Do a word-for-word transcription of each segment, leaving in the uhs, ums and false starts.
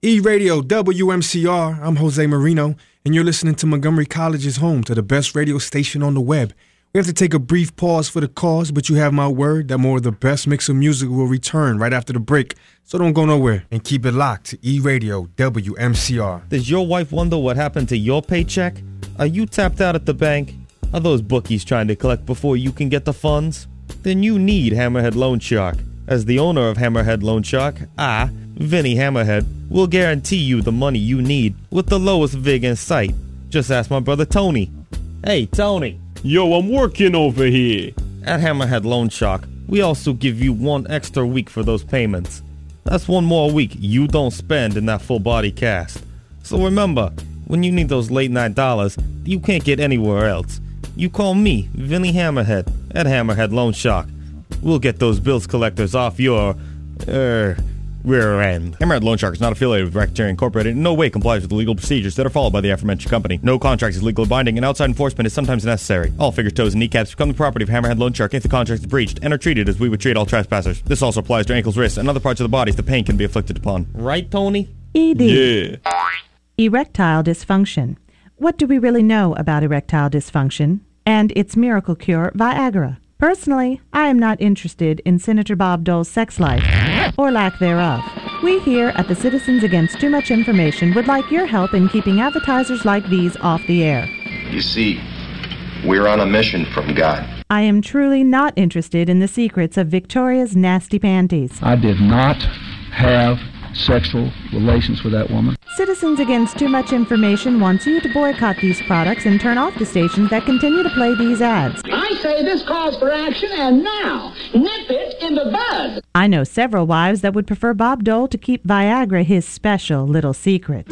E-Radio W M C R, I'm Jose Marino, and you're listening to Montgomery College's home to the best radio station on the web. We have to take a brief pause for the cause, but you have my word that more of the best mix of music will return right after the break. So don't go nowhere and keep it locked to E-Radio W M C R. Does your wife wonder what happened to your paycheck? Are you tapped out at the bank? Are those bookies trying to collect before you can get the funds? Then you need Hammerhead Loan Shark. As the owner of Hammerhead Loan Shark, I, Vinny Hammerhead, will guarantee you the money you need with the lowest vig in sight. Just ask my brother Tony. Hey, Tony. Yo, I'm working over here. At Hammerhead Loan Shark, we also give you one extra week for those payments. That's one more week you don't spend in that full body cast. So remember, when you need those late night dollars, you can't get anywhere else. You call me, Vinny Hammerhead, at Hammerhead Loan Shark. We'll get those bills collectors off your, er, rear end. Hammerhead Loan Shark is not affiliated with Racketeering Incorporated and in no way complies with the legal procedures that are followed by the aforementioned company. No contract is legally binding and outside enforcement is sometimes necessary. All fingers, toes, and kneecaps become the property of Hammerhead Loan Shark if the contract is breached and are treated as we would treat all trespassers. This also applies to ankles, wrists, and other parts of the bodies the pain can be inflicted upon. Right, Tony? E D. Yeah. Erectile dysfunction. What do we really know about erectile dysfunction and its miracle cure, Viagra? Personally, I am not interested in Senator Bob Dole's sex life, or lack thereof. We here at the Citizens Against Too Much Information would like your help in keeping advertisers like these off the air. You see, we're on a mission from God. I am truly not interested in the secrets of Victoria's nasty panties. I did not have sexual relations with that woman. Citizens Against Too Much Information wants you to boycott these products and turn off the stations that continue to play these ads. I say this calls for action, and now, nip it in the bud. I know several wives that would prefer Bob Dole to keep Viagra his special little secret.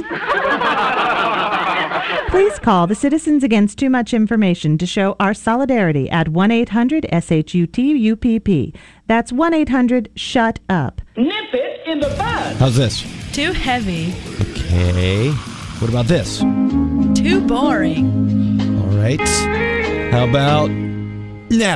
Please call the Citizens Against Too Much Information to show our solidarity at one eight hundred S H U T U P P. That's one eight hundred SHUT UP. Nip it in the bud. How's this? Too heavy. Okay. What about this? Too boring. All right. How about now?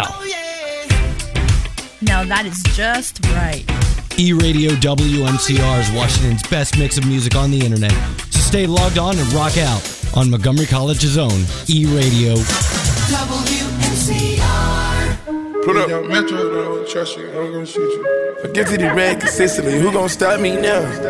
Now that is just right. E-Radio W M C R is Washington's best mix of music on the internet. So stay logged on and rock out on Montgomery College's own E-Radio. W M C R. Put up Metro, don't trust you, I'm gonna shoot you. Forget to the red consistently, who gonna stop me now?